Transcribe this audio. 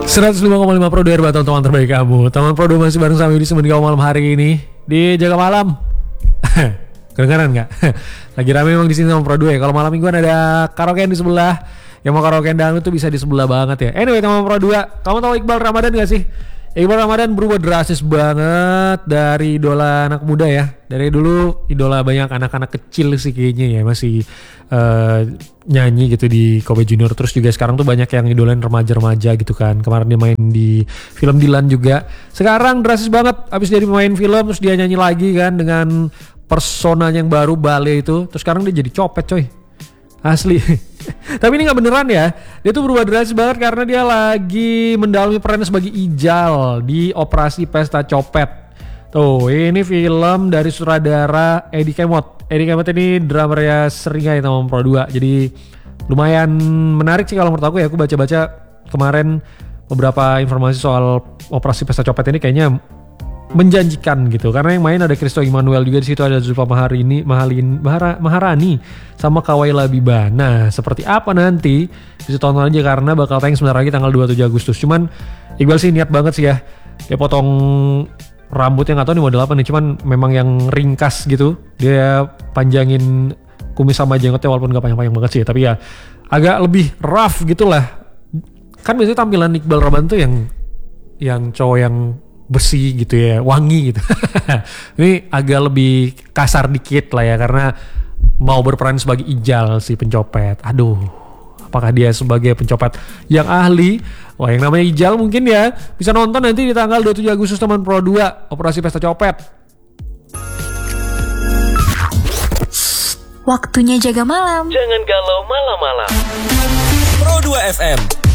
105,5 Pro 2 RBA, teman terbaik kamu. Teman Pro 2 masih bareng sama Yudi Semendi kamu malam hari ini di Jaga Malam. Kedengaran nggak? Lagi rame memang di sini sama Pro 2 ya. Kalau malam mingguan ada karaokean di sebelah. Yang mau karaokean dangdut tuh bisa di sebelah banget ya. Anyway, teman Pro 2, kamu tahu Iqbal Ramadan nggak sih? Iqbal Ramadan berubah drastis banget dari idola anak muda ya. Dari dulu idola banyak anak-anak kecil sih kayaknya ya, masih nyanyi gitu di Kobe Junior. Terus juga sekarang tuh banyak yang idolain remaja-remaja gitu kan. Kemarin dia main di film Dilan juga. Sekarang drastis banget, abis dari main film terus dia nyanyi lagi kan dengan personanya yang baru, Bale itu. Terus sekarang dia jadi copet coy, asli. Tapi ini gak beneran ya. Dia tuh berubah drastis banget karena dia lagi mendalami perannya sebagai Ijal di Operasi Pesta Copet. Tuh, ini film dari sutradara Eddie Kemot. Eddie Kemot ini drummernya Seringai sama Pro 2. Jadi lumayan menarik sih kalau menurut aku ya. Aku baca-baca kemarin beberapa informasi soal Operasi Pesta Copet ini kayaknya menjanjikan gitu, karena yang main ada Christo Immanuel juga di situ, ada Zulfa Maharani sama Kawaila Biba. Nah, seperti apa nanti bisa tonton aja karena bakal tayang sebentar lagi tanggal 27 Agustus. Cuman Iqbal sih niat banget sih ya. Dia potong rambutnya, nggak tahu nih model apa nih, cuman memang yang ringkas gitu. Dia panjangin kumis sama jenggotnya walaupun nggak panjang-panjang banget sih, tapi ya agak lebih rough gitulah. Kan biasanya tampilan Iqbal Ramadan tuh yang cowok yang besi gitu ya, wangi gitu. Ini agak lebih kasar dikit lah ya, karena mau berperan sebagai Ijal si pencopet. Aduh, apakah dia sebagai pencopet yang ahli? Wah, yang namanya Ijal mungkin ya bisa nonton nanti di tanggal 27 Agustus teman Pro 2, Operasi Pesta Copet. Waktunya jaga malam. Jangan galau malam-malam. Pro 2 FM